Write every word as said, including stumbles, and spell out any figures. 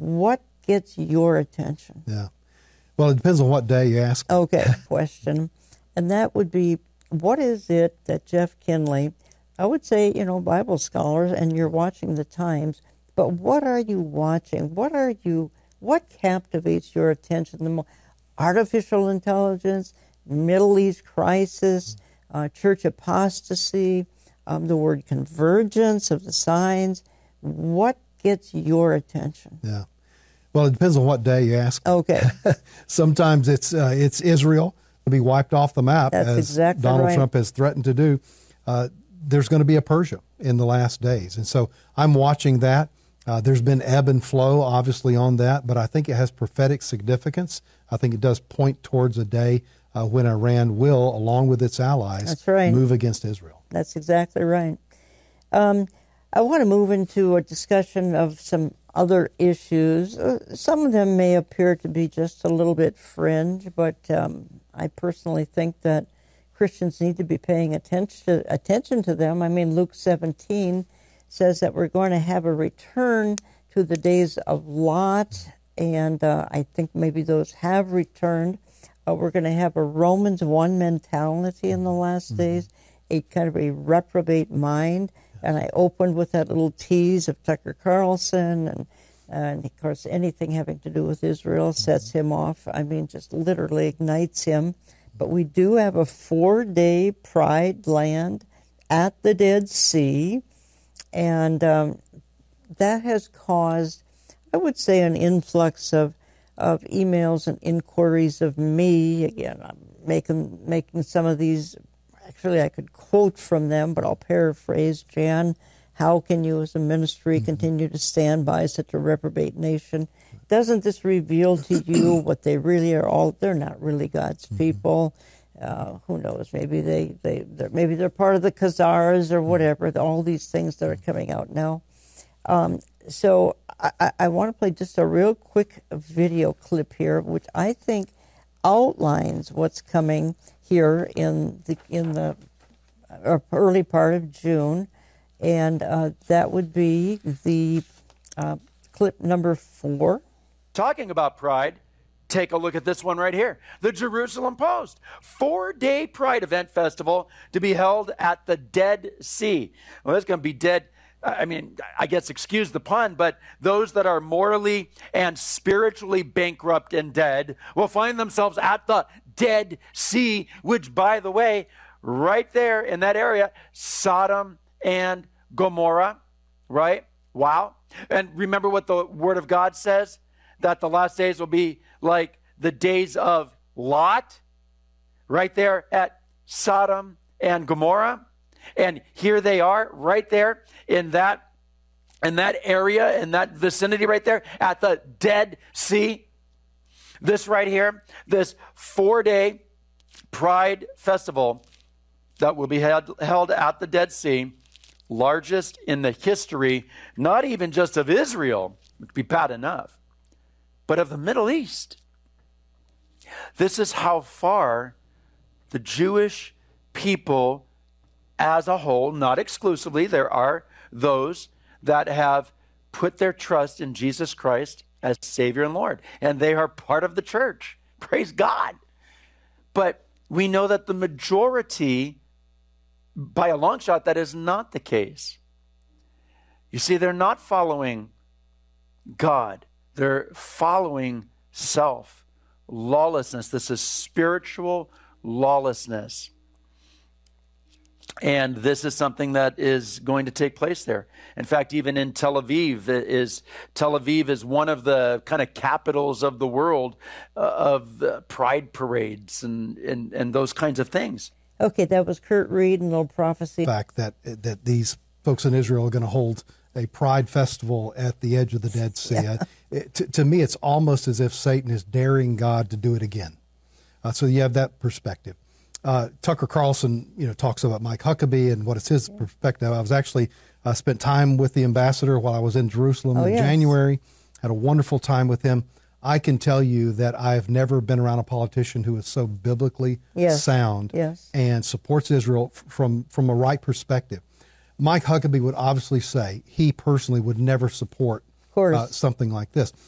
what gets your attention? Yeah. Well, it depends on what day you ask. Okay, question. And that would be, what is it that Jeff Kinley, I would say, you know, Bible scholars, and you're watching the Times, but what are you watching? What are you, what captivates your attention the most? Artificial intelligence, Middle East crisis, uh, church apostasy, um, the word convergence of the signs. What gets your attention? Yeah. Well, it depends on what day you ask. Okay. Sometimes it's uh, it's Israel to be wiped off the map, That's as exactly Donald right. Trump has threatened to do. Uh, there's going to be a Persia in the last days. And so I'm watching that. Uh, there's been ebb and flow, obviously, on that, but I think it has prophetic significance. I think it does point towards a day uh, when Iran will, along with its allies, That's right. move against Israel. That's exactly right. Um, I want to move into a discussion of some other issues. Uh, some of them may appear to be just a little bit fringe, but um, I personally think that Christians need to be paying attention to, attention to them. I mean, Luke seventeen says that we're going to have a return to the days of Lot, and uh, I think maybe those have returned. Uh, we're going to have a Romans one mentality in the last mm-hmm. days, a kind of a reprobate mind. And I opened with that little tease of Tucker Carlson, and, and of course anything having to do with Israel sets him off. I mean, just literally ignites him. But we do have a four-day Pride land at the Dead Sea, and um, that has caused, I would say, an influx of, of emails and inquiries of me. Again, I'm making making some of these. Actually, I could quote from them, but I'll paraphrase. Jan, how can you as a ministry mm-hmm. continue to stand by such a reprobate nation? Doesn't this reveal to you what they really are all? They're not really God's mm-hmm. people. Uh, who knows? Maybe they, they they're, maybe they're part of the Khazars or whatever, all these things that are coming out now. Um, so I, I want to play just a real quick video clip here, which I think outlines what's coming here in the in the early part of June, and uh, that would be the uh, clip number four. Talking about pride, take a look at this one right here. The Jerusalem Post, four-day Pride event festival to be held at the Dead Sea. Well, it's going to be dead. I mean, I guess excuse the pun, but those that are morally and spiritually bankrupt and dead will find themselves at the Dead Sea, which, by the way, right there in that area, Sodom and Gomorrah, right? Wow. And remember what the Word of God says? That the last days will be like the days of Lot, right there at Sodom and Gomorrah. And here they are right there in that in that area, in that vicinity right there at the Dead Sea. This right here, this four-day Pride Festival that will be held, held at the Dead Sea, largest in the history, not even just of Israel, which would be bad enough, but of the Middle East. This is how far the Jewish people as a whole, not exclusively, there are those that have put their trust in Jesus Christ as Savior and Lord, and they are part of the church. Praise God. But we know that the majority, by a long shot, that is not the case. You see, they're not following God. They're following self. Lawlessness. This is spiritual lawlessness. And this is something that is going to take place there. In fact, even in Tel Aviv, is Tel Aviv is one of the kind of capitals of the world uh, of uh, pride parades and, and, and those kinds of things. Okay, that was Kurt Reed and Little Prophecy. The fact that, that these folks in Israel are going to hold a pride festival at the edge of the Dead Sea. Yeah. It, to, to me, it's almost as if Satan is daring God to do it again. Uh, so you have that perspective. Uh, Tucker Carlson, you know, talks about Mike Huckabee and what is his perspective. I was actually uh, spent time with the ambassador while I was in Jerusalem oh, in yes. January. Had a wonderful time with him. I can tell you that I've never been around a politician who is so biblically yes. sound yes. and supports Israel f- from from a right perspective. Mike Huckabee would obviously say he personally would never support uh, something like this.